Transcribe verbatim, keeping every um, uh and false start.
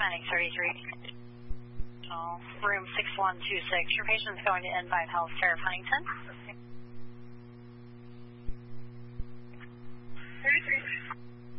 Medic thirty-three. Oh, room six one two six. Your patient's going to N five Healthcare of Huntington. thirty-three.